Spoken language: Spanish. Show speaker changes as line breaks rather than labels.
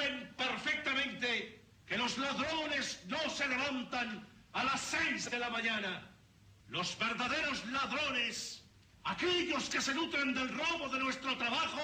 saben perfectamente que los ladrones no se levantan a las 6 de la mañana. Los verdaderos ladrones, aquellos que se nutren del robo de nuestro trabajo,